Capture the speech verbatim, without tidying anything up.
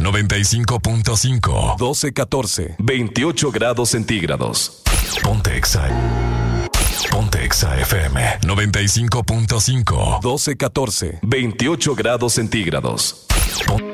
noventa y cinco punto cinco. doce catorce. veintiocho grados centígrados. Ponte Exa. Ponte Exa F M noventa y cinco punto cinco. doce catorce. veintiocho grados centígrados. Pon-